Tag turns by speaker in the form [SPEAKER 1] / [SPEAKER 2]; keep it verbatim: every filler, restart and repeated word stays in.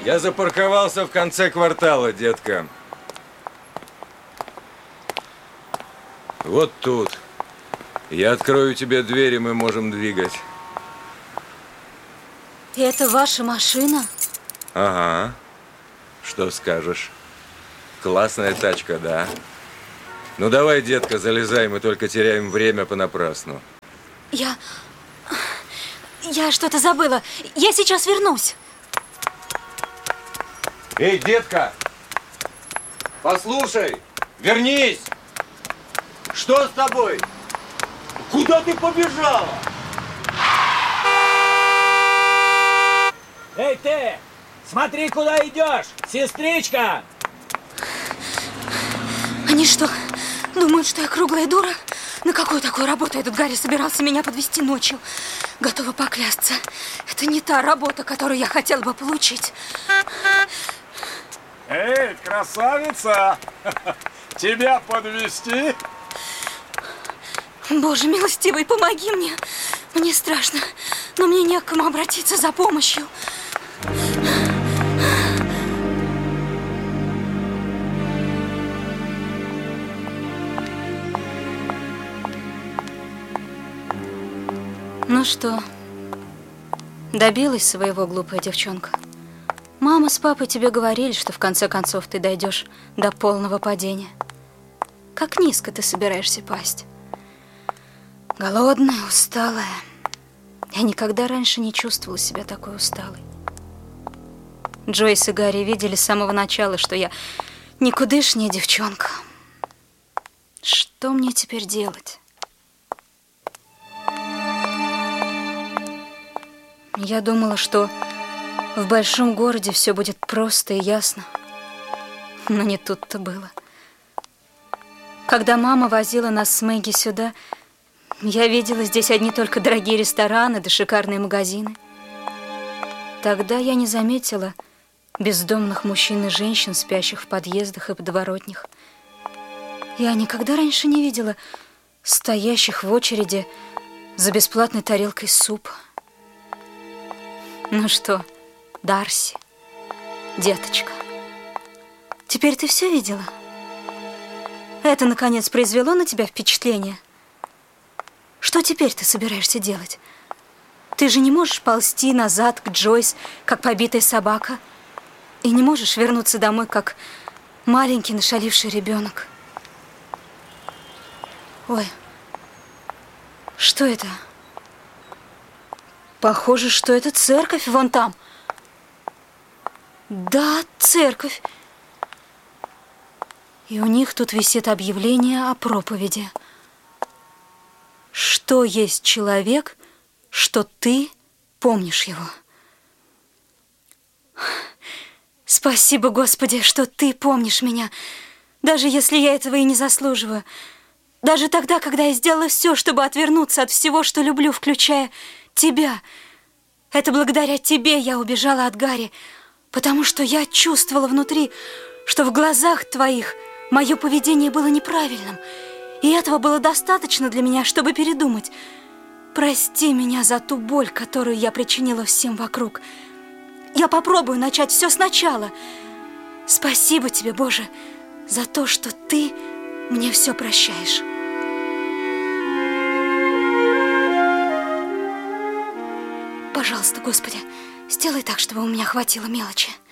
[SPEAKER 1] Я запарковался в конце квартала, детка. Вот тут. Я открою тебе дверь, и мы можем двигать.
[SPEAKER 2] Это ваша машина?
[SPEAKER 1] Ага. Что скажешь? Классная тачка, да? Ну давай, детка, залезай, мы только теряем время понапрасну.
[SPEAKER 2] Я... Я что-то забыла. Я сейчас вернусь.
[SPEAKER 1] Эй, детка! Послушай! Вернись! Что с тобой? Куда ты побежала?
[SPEAKER 3] Эй, ты! Смотри, куда идешь, сестричка!
[SPEAKER 2] Они что, думают, что я круглая дура? На какую такую работу этот Гарри собирался меня подвести ночью? Готова поклясться. Это не та работа, которую я хотела бы получить.
[SPEAKER 4] Эй, красавица! Тебя подвезти?
[SPEAKER 2] Боже милостивый, помоги мне. Мне страшно, но мне не к кому обратиться за помощью. Ну что, добилась своего, глупая девчонка? Мама с папой тебе говорили, что в конце концов ты дойдешь до полного падения. Как низко ты собираешься пасть? Голодная, усталая. Я никогда раньше не чувствовала себя такой усталой. Джойс и Гарри видели с самого начала, что я никудышняя девчонка. Что мне теперь делать? Я думала, что в большом городе все будет просто и ясно. Но не тут-то было. Когда мама возила нас с Мэгги сюда, я видела здесь одни только дорогие рестораны да шикарные магазины. Тогда я не заметила бездомных мужчин и женщин, спящих в подъездах и подворотнях. Я никогда раньше не видела стоящих в очереди за бесплатной тарелкой супа. Ну что, Дарси, деточка, теперь ты все видела? Это, наконец, произвело на тебя впечатление? Что теперь ты собираешься делать? Ты же не можешь ползти назад к Джойс, как побитая собака, и не можешь вернуться домой, как маленький нашаливший ребенок. Ой, что это? Похоже, что это церковь вон там. Да, церковь. И у них тут висит объявление о проповеди. Что есть человек, что ты помнишь его? Спасибо, Господи, что ты помнишь меня, даже если я этого и не заслуживаю. Даже тогда, когда я сделала все, чтобы отвернуться от всего, что люблю, включая тебя. Это благодаря тебе я убежала от Гарри, потому что я чувствовала внутри, что в глазах твоих мое поведение было неправильным, и этого было достаточно для меня, чтобы передумать. Прости меня за ту боль, которую я причинила всем вокруг. Я попробую начать все сначала. Спасибо тебе, Боже, за то, что ты мне все прощаешь. Пожалуйста, Господи, сделай так, чтобы у меня хватило мелочи.